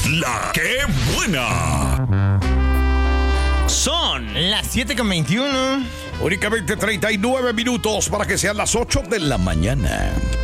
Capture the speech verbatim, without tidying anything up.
La que buena. Son las siete con veintiuno. Únicamente treinta y nueve minutos para que sean las ocho de la mañana.